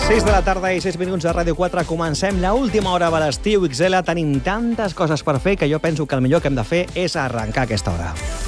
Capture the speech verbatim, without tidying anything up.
sis de la tarda i sis minuts a Ràdio quatre. Comencem l'última hora de l'estiu X L. Tenim tantes coses per fer que jo penso que el millor que hem de fer és arrencar aquesta hora.